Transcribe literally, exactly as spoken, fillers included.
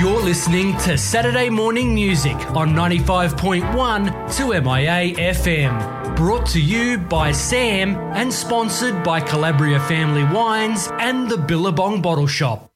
You're listening to Saturday Morning Music on ninety-five point one two M I A F M. Brought to you by Sam and sponsored by Calabria Family Wines and the Billabong Bottle Shop.